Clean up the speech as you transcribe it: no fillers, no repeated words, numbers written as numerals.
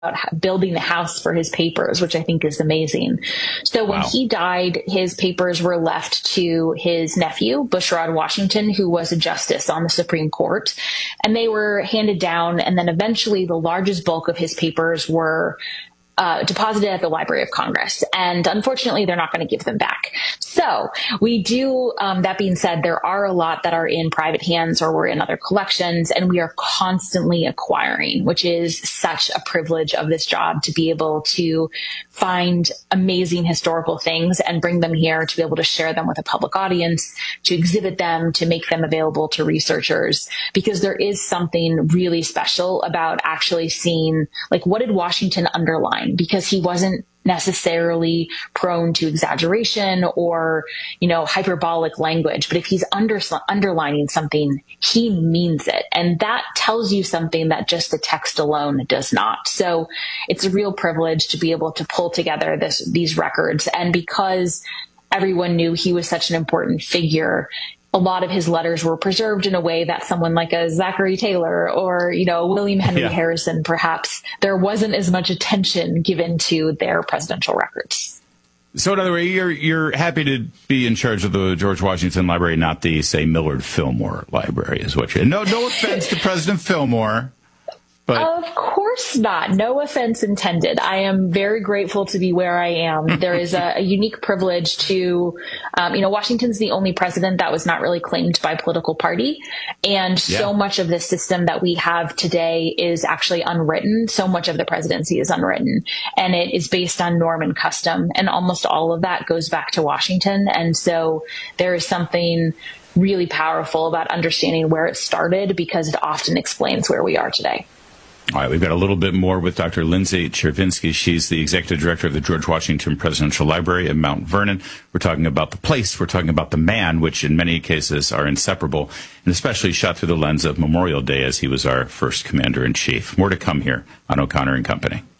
building the house for his papers, which I think is amazing. So when he died, his papers were left to his nephew, Bushrod Washington, who was a justice on the Supreme Court, and they were handed down. And then eventually the largest bulk of his papers were deposited at the Library of Congress. And unfortunately, they're not going to give them back. So we do, that being said, there are a lot that are in private hands or we're in other collections, and we are constantly acquiring, which is such a privilege of this job to be able to find amazing historical things and bring them here to be able to share them with a public audience, to exhibit them, to make them available to researchers, because there is something really special about actually seeing, like, what did Washington underline? Because he wasn't necessarily prone to exaggeration or, hyperbolic language. But if he's underlining something, he means it. And that tells you something that just the text alone does not. So it's a real privilege to be able to pull together these records. And because everyone knew he was such an important figure, a lot of his letters were preserved in a way that someone like a Zachary Taylor or, William Henry Harrison, perhaps, there wasn't as much attention given to their presidential records. So in other words, you're happy to be in charge of the George Washington Library, not the, say, Millard Fillmore Library, is what you're. No offense to President Fillmore. But of course not. No offense intended. I am very grateful to be where I am. There is a unique privilege to, Washington's the only president that was not really claimed by political party. And so much of the system that we have today is actually unwritten. So much of the presidency is unwritten, and it is based on norm and custom. And almost all of that goes back to Washington. And so there is something really powerful about understanding where it started, because it often explains where we are today. All right, we've got a little bit more with Dr. Lindsay Chervinsky. She's the executive director of the George Washington Presidential Library in Mount Vernon. We're talking about the place, we're talking about the man, which in many cases are inseparable, and especially shot through the lens of Memorial Day, as he was our first commander-in-chief. More to come here on O'Connor and Company.